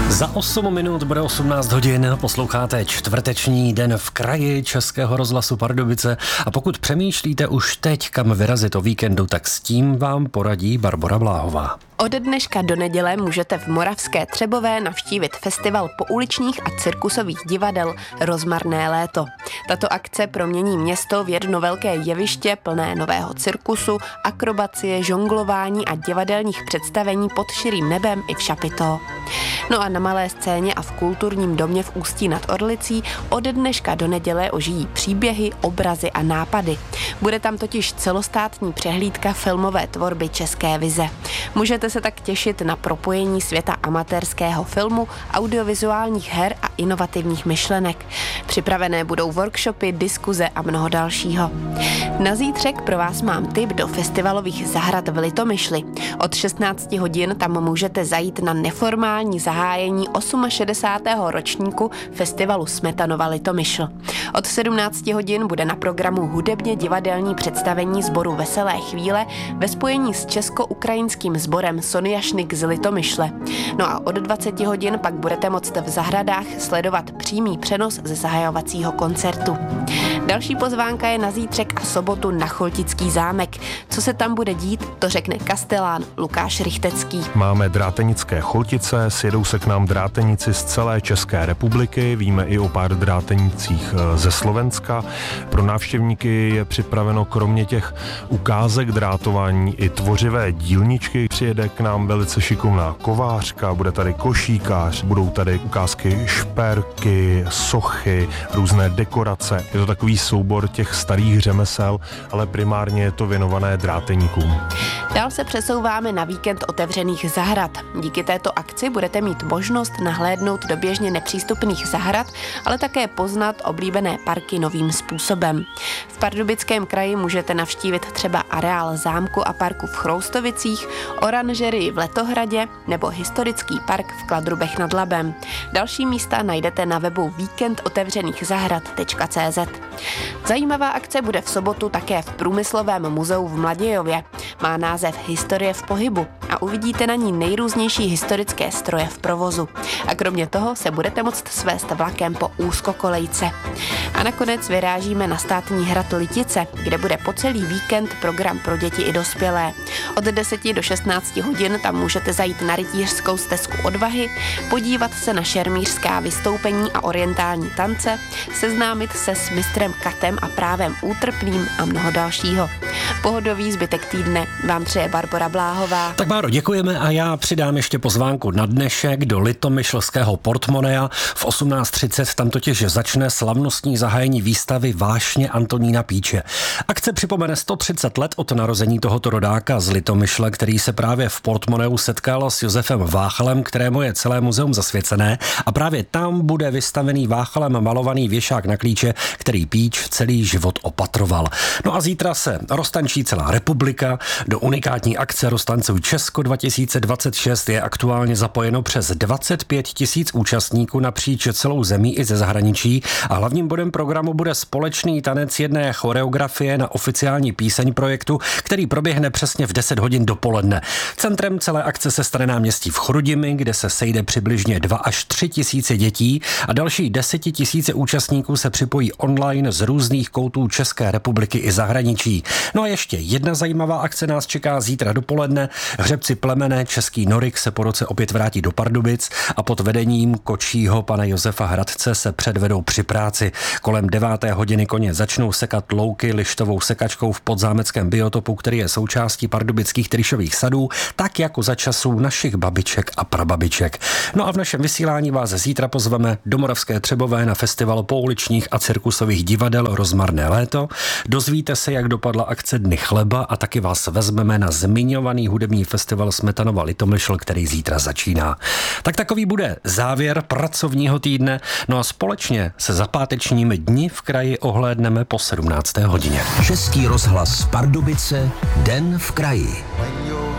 Za 8 minut bude 18 hodin, posloucháte čtvrteční Den v kraji Českého rozhlasu Pardubice a pokud přemýšlíte už teď, kam vyrazit o víkendu, tak s tím vám poradí Barbora Bláhová. Od dneška do neděle můžete v Moravské Třebové navštívit festival pouličních a cirkusových divadel Rozmarné léto. Tato akce promění město v jedno velké jeviště plné nového cirkusu, akrobacie, žonglování a divadelních představení pod širým nebem i v šapito. No a na malé scéně a v kulturním domě v Ústí nad Orlicí od dneška do neděle ožijí příběhy, obrazy a nápady. Bude tam totiž celostátní přehlídka filmové tvorby České vize. Můžete se tak těšit na propojení světa amatérského filmu, audiovizuálních her a inovativních myšlenek. Připravené budou workshopy, diskuze a mnoho dalšího. Na zítřek pro vás mám tip do festivalových zahrad v Litomyšli. Od 16 hodin tam můžete zajít na neformální zahájení 68. ročníku festivalu Smetanova Litomyšl. Od 17 hodin bude na programu hudebně divadelní představení sboru Veselé chvíle ve spojení s česko-ukrajinským sborem Sonjašnik z Litomyšle. No a od 20 hodin pak budete moct v zahradách sledovat přímý přenos ze zahajovacího koncertu. Další pozvánka je na zítřek a sobotu na Choltický zámek. Co se tam bude dít, to řekne kastelán Lukáš Rychtecký. Máme drátenické Choltice, sjedou se k nám drátenici z celé České republiky, víme i o pár drátenicích ze Slovenska. Pro návštěvníky je připraveno kromě těch ukázek drátování i tvořivé dílničky. Přijede k nám velice šikovná kovářka, bude tady košíkář, budou tady ukázky šperky, sochy, různé dekorace. Je to takový soubor těch starých řemesel, ale primárně je to věnované dráteníkům. Dál se přesouváme na víkend otevřených zahrad. Díky této akci budete mít možnost nahlédnout do běžně nepřístupných zahrad, ale také poznat oblíbené parky novým způsobem. V Pardubickém kraji můžete navštívit třeba areál zámku a parku v Chroustovicích, oranžerii v Letohradě nebo historický park v Kladrubech nad Labem. Další místa najdete na webu víkendotevřenýchzahrad.cz. Zajímavá akce bude v sobotu také v Průmyslovém muzeu v Mladějově. Má název Historie v pohybu a uvidíte na ní nejrůznější historické stroje v provozu. A kromě toho se budete moct svést vlakem po úzkokolejce. A nakonec vyrážíme na státní hrad Litice, kde bude po celý víkend program pro děti i dospělé. Od 10 do 16 hodin tam můžete zajít na rytířskou stezku odvahy, podívat se na šermířská vystoupení a orientální tance, seznámit se s mistrem Katem a právem útrpným a mnoho dalšího. Pohodový zbytek týdne vám přeje Barbora Bláhová. Tak Báro, děkujeme a já přidám ještě pozvánku na dnešek do litomyšlského Portmonea. V 18:30 tam totiž začne slavnostní zahájení výstavy Vášně Antonína Píče. Akce připomene 130 let od narození tohoto rodáka z Litomyšle, který se právě v Portmoneu setkal s Josefem Váchalem, kterému je celé muzeum zasvěcené, a právě tam bude vystavený Váchalem malovaný věšák na klíče, který Píč celý život opatroval. No a zítra se roztančí celá republika. Do unikátní akce Roztancuj Česko 2026 je aktuálně zapojeno přes 25 000 účastníků napříč celou zemí i ze zahraničí a hlavním bodem programu bude společný tanec jedné choreografie na oficiální píseň projektu, který proběhne přesně v 10 hodin dopoledne. Centrem celé akce se stane náměstí v Chrudimi, kde se sejde přibližně 2 až 3 tisíce dětí a další 10 000 účastníků se připojí online z různých koutů České republiky i zahraničí. No a ještě jedna zajímavá akce nás čeká zítra dopoledne. Hřebci plemene Český Norik se po roce opět vrátí do Pardubic a pod vedením kočího pana Josefa Hradce se předvedou při práci. Kolem 9. hodiny koně začnou sekat louky lištovou sekačkou v podzámeckém biotopu, který je součástí pardubických Tryšových sadů, tak jako za časů našich babiček a prababiček. No a v našem vysílání vás zítra pozveme do Moravské Třebové na festival pouličních a cirkusových divadel Rozmarné léto. Dozvíte se, jak dopadla akce Dny chleba a taky vás vezmeme na zmiňovaný hudební festival Smetanova Litomyšl, který zítra začíná. Tak takový bude závěr pracovního týdne, no a společně se zapátečním Dni v kraji ohlédneme po 17. hodině. Český rozhlas Pardubice, Den v kraji.